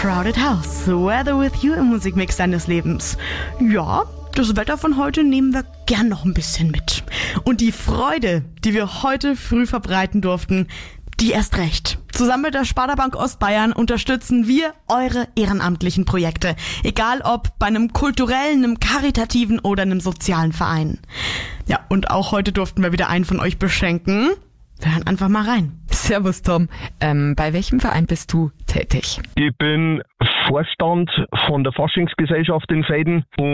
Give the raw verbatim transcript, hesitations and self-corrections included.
Crowded House, Weather with You im Musikmix deines Lebens. Ja, das Wetter von heute nehmen wir gern noch ein bisschen mit. Und die Freude, die wir heute früh verbreiten durften, die erst recht. Zusammen mit der Sparda-Bank Ostbayern unterstützen wir eure ehrenamtlichen Projekte. Egal ob bei einem kulturellen, einem karitativen oder einem sozialen Verein. Ja, und auch heute durften wir wieder einen von euch beschenken. Wir hören einfach mal rein. Servus Tom, ähm, bei welchem Verein bist du tätig? Ich bin Vorstand von der Faschingsgesellschaft in Veiden